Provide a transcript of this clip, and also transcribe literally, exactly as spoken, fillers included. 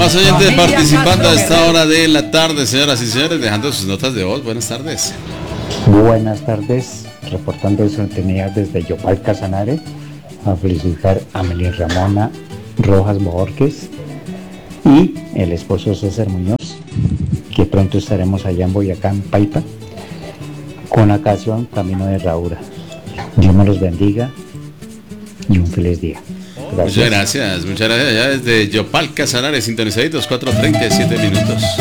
más oyentes participando a esta hora de la tarde, señoras y señores, dejando sus notas de voz. Buenas tardes. Buenas tardes, reportando su tenía desde Yopal Casanare, a felicitar a Melín Ramona Rojas Borges y el esposo César Muñoz, que pronto estaremos allá en Boyacá, en Paipa, con la canción Camino de Raura. Dios me los bendiga y un feliz día. Gracias. Muchas gracias, muchas gracias. Ya desde Yopal Casanare, sintonizaditos, cuatro treinta y siete minutos.